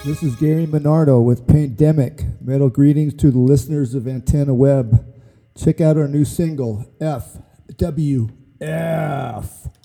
This is Gary Minardo with Paintdemic. Metal greetings to the listeners of Antenna Web. Check out our new single, FWF.